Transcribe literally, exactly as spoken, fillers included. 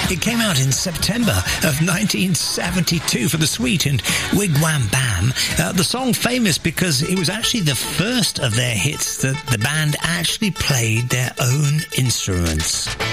It came out in September of nineteen seventy-two for the Sweetened Wigwam Bam. Uh, the song famous because it was actually the first of their hits that the band actually played their own instruments.